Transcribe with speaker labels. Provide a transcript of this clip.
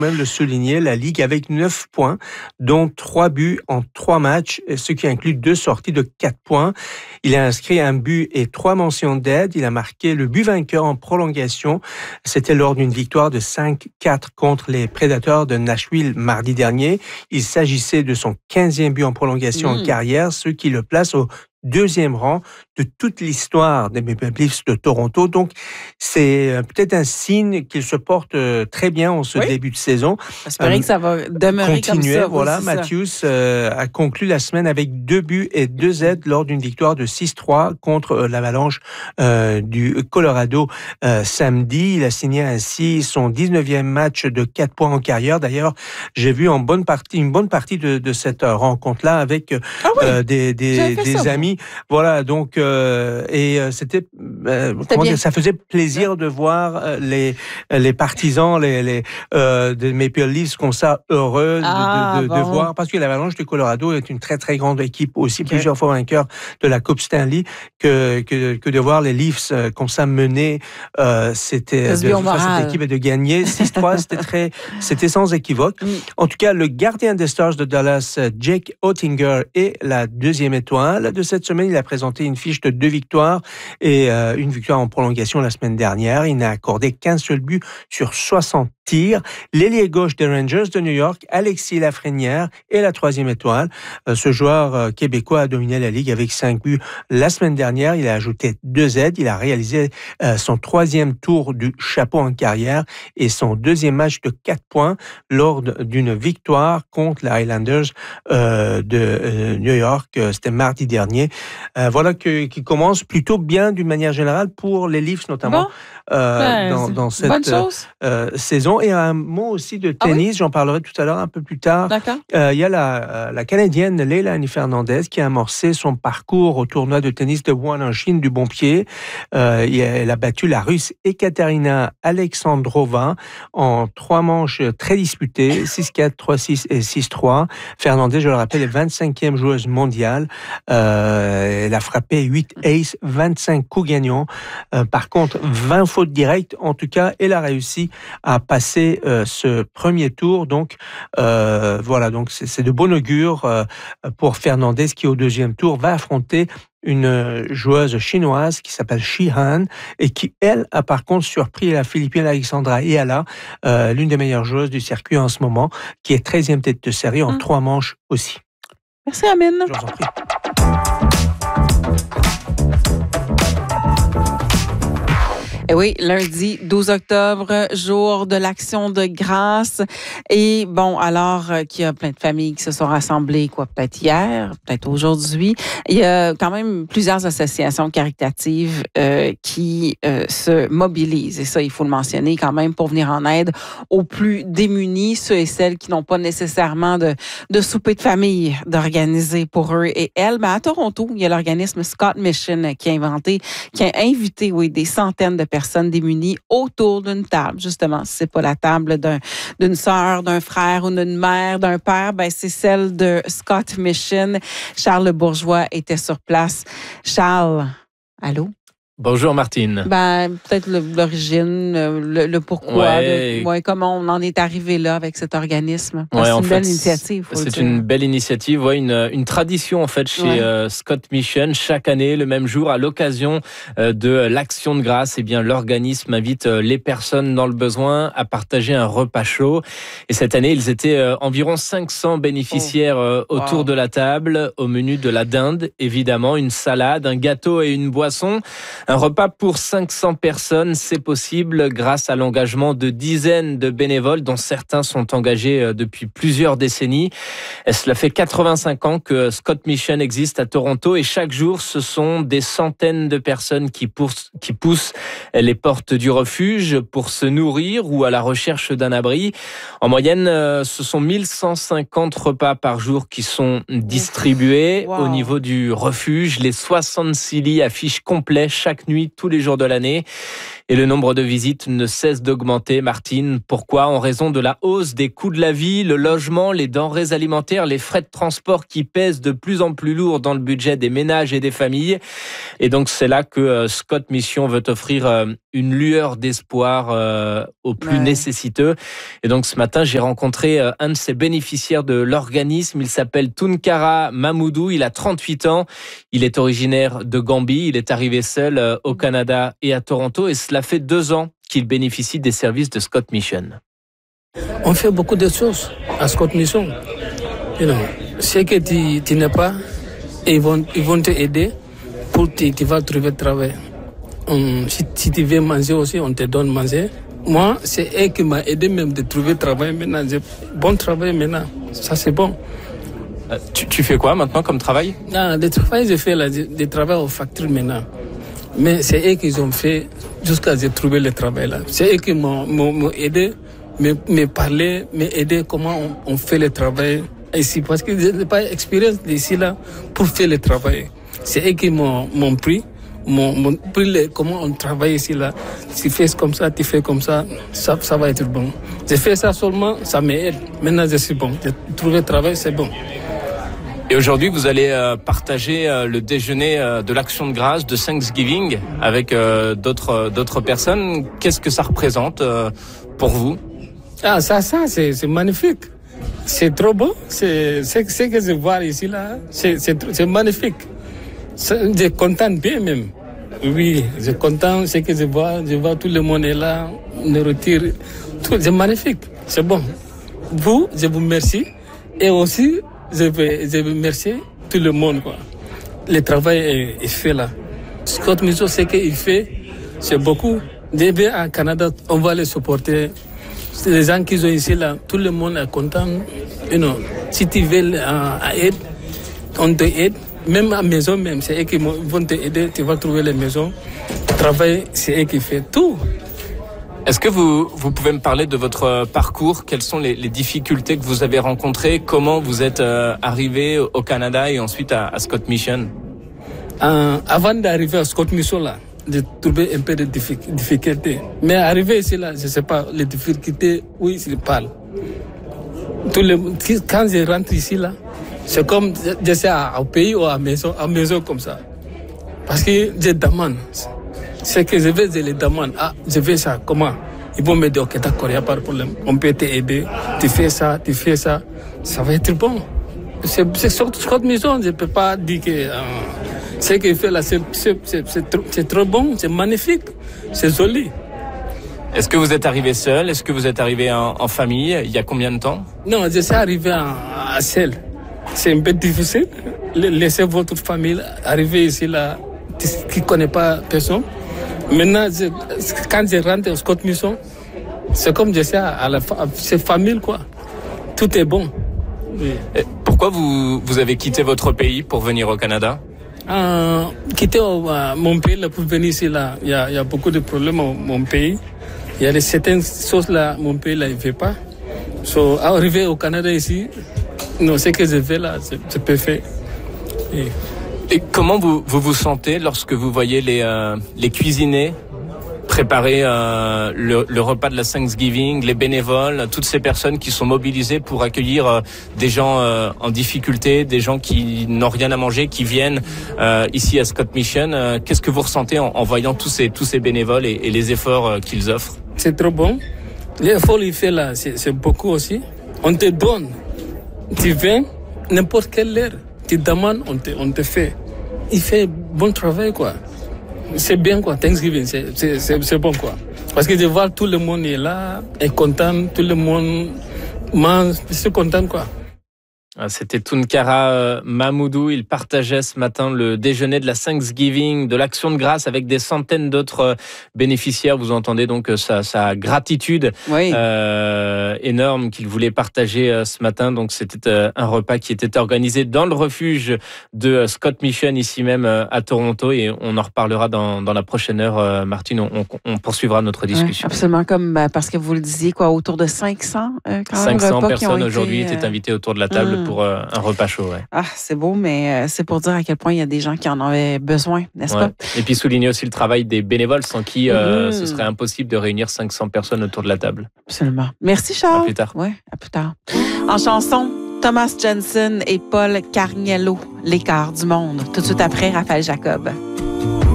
Speaker 1: Même le souligner, la Ligue avec 9 points, dont 3 buts en 3 matchs, ce qui inclut 2 sorties de 4 points. Il a inscrit un but et 3 mentions d'aide. Il a marqué le but vainqueur en prolongation. C'était lors d'une victoire de 5-4 contre les Predators de Nashville mardi dernier. Il s'agissait de son 15e but en prolongation en carrière, ce qui le place au 2e rang de toute l'histoire des Maple Leafs de Toronto. Donc, c'est peut-être un signe qu'il se porte très bien en ce début de saison.
Speaker 2: J'espère que ça va demeurer comme ça.
Speaker 1: Voilà, Matthews a conclu la semaine avec 2 buts et 2 aides lors d'une victoire de 6-3 contre l'Avalanche du Colorado samedi. Il a signé ainsi son 19e match de 4 points en carrière. D'ailleurs, j'ai vu une bonne partie de cette rencontre-là avec des amis. Voilà, donc c'était ça faisait plaisir de voir les partisans des Maple Leafs comme ça heureux de voir, parce que l'Avalanche du Colorado est une très très grande équipe aussi, plusieurs fois vainqueur de la Coupe Stanley, que de voir les Leafs comme ça mener cette équipe et de gagner 6-3, c'était sans équivoque. En tout cas, le gardien des Stars de Dallas, Jake Oettinger, est la 2e étoile de cette semaine. Il a présenté une fiche de 2 victoires et une victoire en prolongation la semaine dernière. Il n'a accordé qu'un seul but sur 60 tirs. L'ailier gauche des Rangers de New York, Alexis Lafrenière, est la 3e étoile. Ce joueur québécois a dominé la Ligue avec 5 buts la semaine dernière. Il a ajouté 2 aides. Il a réalisé son 3e tour du chapeau en carrière et son 2e match de 4 points lors d'une victoire contre les Highlanders de New York. C'était mardi dernier. Voilà qui commence plutôt bien d'une manière générale pour les Leafs notamment dans cette saison. Et un mot aussi de tennis, j'en parlerai tout à l'heure un peu plus tard. Il y a la Canadienne Leilani Fernandez qui a amorcé son parcours au tournoi de tennis de Wuhan en Chine du bon pied. Elle a battu la Russe Ekaterina Alexandrova en 3 manches très disputées, 6-4, 3-6 et 6-3. Fernandez, je le rappelle, est 25e joueuse mondiale. Elle a frappé 8 aces, 25 coups gagnants. Par contre, 20 fautes directes. En tout cas, elle a réussi à passer ce premier tour. Donc, voilà, donc c'est de bon augure pour Fernandez qui, au 2e tour, va affronter une joueuse chinoise qui s'appelle Shi Han et qui, elle, a par contre surpris la Philippine Alexandra Ayala, l'une des meilleures joueuses du circuit en ce moment, qui est 13e tête de série en 3 manches aussi.
Speaker 2: Merci, Amine.
Speaker 1: Je vous en prie.
Speaker 2: Et oui, lundi 12 octobre, jour de l'Action de grâce. Et bon, alors qu'il y a plein de familles qui se sont rassemblées, peut-être hier, peut-être aujourd'hui. Il y a quand même plusieurs associations caritatives qui se mobilisent. Et ça, il faut le mentionner quand même pour venir en aide aux plus démunis, ceux et celles qui n'ont pas nécessairement de souper de famille d'organiser pour eux et elles. Mais à Toronto, il y a l'organisme Scott Mission qui a invité, des centaines de personnes démunies autour d'une table. Justement, si c'est pas la table d'une sœur, d'un frère ou d'une mère, d'un père, c'est celle de Scott Mission. Charles Bourgeois était sur place. Charles, allô?
Speaker 3: Bonjour Martine.
Speaker 2: Peut-être l'origine, le pourquoi, comment on en est arrivé là avec cet organisme. C'est une belle initiative.
Speaker 3: C'est une belle initiative, une tradition en fait chez Scott Mission. Chaque année, le même jour, à l'occasion de l'Action de grâce, l'organisme invite les personnes dans le besoin à partager un repas chaud. Et cette année, ils étaient environ 500 bénéficiaires autour de la table, au menu de la dinde, évidemment, une salade, un gâteau et une boisson. Un repas pour 500 personnes, c'est possible grâce à l'engagement de dizaines de bénévoles dont certains sont engagés depuis plusieurs décennies. Cela fait 85 ans que Scott Mission existe à Toronto et chaque jour, ce sont des centaines de personnes qui poussent les portes du refuge pour se nourrir ou à la recherche d'un abri. En moyenne, ce sont 1150 repas par jour qui sont distribués au niveau du refuge. Les 66 lits affichent complets chaque nuit, tous les jours de l'année. Et le nombre de visites ne cesse d'augmenter, Martine. Pourquoi ? En raison de la hausse des coûts de la vie, le logement, les denrées alimentaires, les frais de transport qui pèsent de plus en plus lourd dans le budget des ménages et des familles. Et donc c'est là que Scott Mission veut offrir une lueur d'espoir aux plus nécessiteux. Et donc ce matin, j'ai rencontré un de ces bénéficiaires de l'organisme. Il s'appelle Tunkara Mamoudou, il a 38 ans. Il est originaire de Gambie. Il est arrivé seul au Canada et à Toronto. Et cela fait 2 ans qu'il bénéficie des services de Scott Mission.
Speaker 4: On fait beaucoup de choses à Scott Mission. Ce que tu n'as pas, ils vont te aider pour que tu vas trouver travail. Si tu veux manger aussi, on te donne manger. Moi, c'est eux qui m'ont aidé même de trouver travail maintenant. J'ai bon travail maintenant. Ça, c'est bon.
Speaker 3: Tu fais quoi maintenant comme travail ?
Speaker 4: Le travail, j'ai fait des travail aux factures maintenant. Mais c'est eux qui ont fait jusqu'à j'ai trouvé le travail là. C'est eux qui m'ont aidé, me parler, m'aider comment on fait le travail ici. Parce que je n'ai pas d'expérience d'ici là pour faire le travail. C'est eux qui m'ont pris. Comment on travaille ici là. Si tu fais comme ça, tu fais comme ça, ça va être bon. J'ai fait ça seulement, ça m'aide. Maintenant je suis bon. J'ai trouvé le travail, c'est bon.
Speaker 3: Et aujourd'hui, vous allez partager le déjeuner de l'Action de grâce de Thanksgiving avec d'autres personnes. Qu'est-ce que ça représente pour vous ?
Speaker 4: Ça c'est magnifique. C'est trop beau. C'est ce que je vois ici là. C'est magnifique. Je suis content bien même. Oui, je suis content ce que je vois. Je vois tout le monde est là, me retire. C'est magnifique. C'est bon. Vous, je vous remercie. Et aussi, je veux remercier tout le monde, quoi. Le travail est fait là. Scott Mission, ce qu'il fait, c'est beaucoup. Début en Canada, on va les supporter. Les gens qui sont ici là, tout le monde est content. Si tu veux aide, on te aide. Même à la maison, c'est eux qui vont t'aider, tu vas trouver les maisons. Le travail, c'est eux qui font tout.
Speaker 3: Est-ce que vous pouvez me parler de votre parcours ? Quelles sont les difficultés que vous avez rencontrées ? Comment vous êtes arrivé au Canada et ensuite à Scott Mission ?
Speaker 4: Avant d'arriver à Scott Mission, là, j'ai trouvé un peu de difficultés. Mais arrivé ici, là, je ne sais pas, les difficultés, oui, je parle. Quand je rentre ici, là, c'est comme je sais au pays ou à maison comme ça. Parce que je demande. C'est que je les demande. Je fais ça, comment ? Ils vont me dire, ok, d'accord, il n'y a pas de problème. On peut t'aider. Tu fais ça. Ça va être bon. C'est Scott Mission, je ne peux pas dire que ce qu'il fait là, c'est trop bon, c'est magnifique, c'est joli.
Speaker 3: Est-ce que vous êtes arrivé seul ? Est-ce que vous êtes arrivé en famille ? Il y a combien de temps ?
Speaker 4: Non, je suis arrivé à seul. C'est un peu difficile. Laissez votre famille arriver ici là, qui ne connaît pas personne. Maintenant, quand je rentre au Scott Mission, c'est comme je sais à c'est famille quoi. Tout est bon. Oui.
Speaker 3: Pourquoi vous avez quitté votre pays pour venir au Canada ?
Speaker 4: Quitter mon pays là, pour venir ici là, il y a beaucoup de problèmes dans mon pays. Il y a certaines choses là, mon pays là, il ne fait pas. Arriver au Canada ici, non, ce que je fais là, c'est peux faire.
Speaker 3: Et comment vous sentez lorsque vous voyez les cuisiniers préparer le repas de la Thanksgiving, les bénévoles, toutes ces personnes qui sont mobilisées pour accueillir des gens en difficulté, des gens qui n'ont rien à manger, qui viennent ici à Scott Mission. Qu'est-ce que vous ressentez en voyant tous ces bénévoles et les efforts qu'ils offrent ?
Speaker 4: C'est trop bon. L'effort qu'il fait là, c'est beaucoup aussi. On te donne. Tu viens, n'importe quelle heure, tu demandes, on te fait. Il fait bon travail, quoi. C'est bien, quoi. Thanksgiving, c'est bon, quoi. Parce que je vois tout le monde est là, est content, tout le monde mange, je suis content, quoi.
Speaker 3: C'était Tunkara Mamoudou. Il partageait ce matin le déjeuner de la Thanksgiving, de l'Action de grâce avec des centaines d'autres bénéficiaires. Vous entendez donc sa gratitude énorme qu'il voulait partager ce matin. Donc c'était un repas qui était organisé dans le refuge de Scott Mission, ici même à Toronto. Et on en reparlera dans la prochaine heure. Martine, on poursuivra notre discussion.
Speaker 2: Oui, absolument, comme parce que vous le disiez, autour de 500
Speaker 3: 500 personnes aujourd'hui étaient invitées autour de la table pour un repas chaud. Ouais.
Speaker 2: Ah, c'est beau, mais c'est pour dire à quel point il y a des gens qui en avaient besoin, n'est-ce pas?
Speaker 3: Et puis souligner aussi le travail des bénévoles sans qui ce serait impossible de réunir 500 personnes autour de la table.
Speaker 2: Absolument. Merci, Charles.
Speaker 3: À plus tard.
Speaker 2: Oui, à plus tard. En chanson, Thomas Jensen et Paul Carniello, L'écart du monde. Tout de suite après, Raphaël Jacob.